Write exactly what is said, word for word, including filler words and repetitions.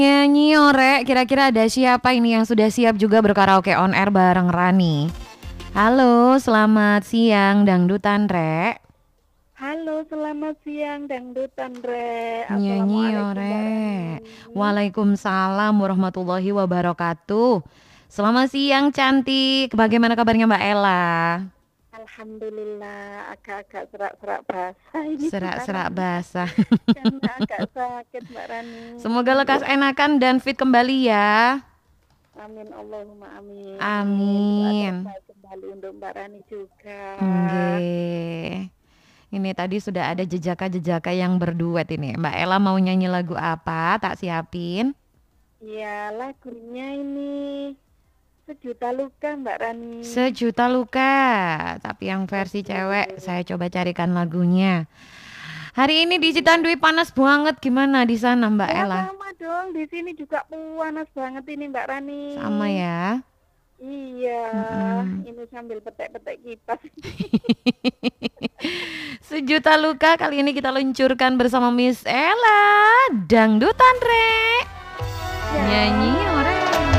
Nyanyi Ore, kira-kira ada siapa ini yang sudah siap juga berkaraoke on air bareng Rani? Halo, selamat siang Dangdutan Re. Halo, selamat siang Dangdutan Re. Nyanyi Assalamualaikum Mbak Ore. Rani. Waalaikumsalam warahmatullahi wabarakatuh. Selamat siang cantik. Bagaimana kabarnya Mbak Ella? Alhamdulillah, agak-agak serak-serak basah ini Serak-serak suaranya basah. karena agak sakit Mbak Rani. Semoga lekas enakan dan fit kembali ya. Amin, Allahumma amin. Doa-doa Amin. baik kembali untuk Mbak Rani juga. Nggih. Ini tadi sudah ada jejaka-jejaka yang berduet ini. Mbak Ella mau nyanyi lagu apa? Tak siapin. Ya, lagunya ini Sejuta Luka Mbak Rani. Sejuta Luka. Tapi yang versi cewek Betul. saya coba carikan lagunya. Hari ini di Citandui panas banget. Gimana di sana Mbak Ya Ella? sama dong, di sini juga panas banget ini Mbak Rani. Sama ya. Iya, Mm-mm. ini sambil petek-petek kipas. Sejuta Luka kali ini kita luncurkan bersama Miss Ella Dangdutan Re. Ya, Nyanyi